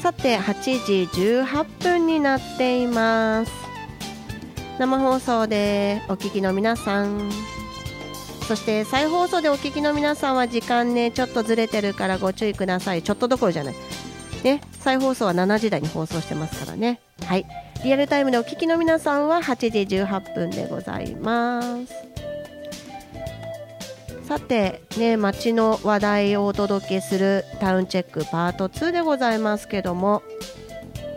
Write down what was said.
さて8時18分になっています。生放送でお聞きの皆さん、そして再放送でお聞きの皆さんは時間ねちょっとずれてるからご注意ください。ちょっとどころじゃないね。再放送は7時台に放送してますからね。はい、リアルタイムでお聞きの皆さんは8時18分でございます。さてね、街の話題をお届けするタウンチェックパート2でございますけども、